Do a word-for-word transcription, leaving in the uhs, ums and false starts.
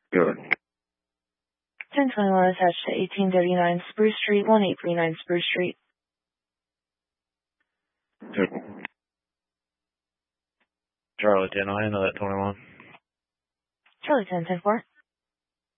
Good. ten twenty-one attached to eighteen thirty-nine Spruce Street, one eight three nine Spruce Street. Good. Charlie ten, I handle that twenty-one. Charlie ten ten four.